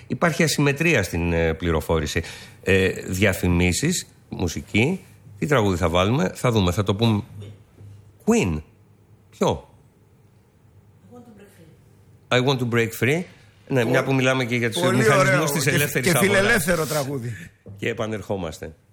Υπάρχει ασυμμετρία στην πληροφόρηση. Διαφημίσεις, μουσική. Τι τραγούδι θα βάλουμε? Θα δούμε, θα το πούμε. Queen. Ποιο? I want to break free. Ναι, μια που μιλάμε και για τους μηχανισμούς της ελεύθερης αγοράς. Και φιλελεύθερο τραγούδι. Και επανερχόμαστε.